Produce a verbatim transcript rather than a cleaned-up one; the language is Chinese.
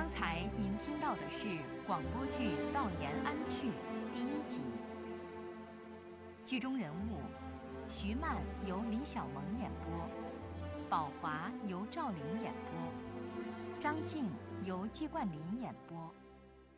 刚才您听到的是广播剧《到延安去》第一集。剧中人物：徐曼由李小萌演播，宝华由赵玲演播，张静由季冠霖演播。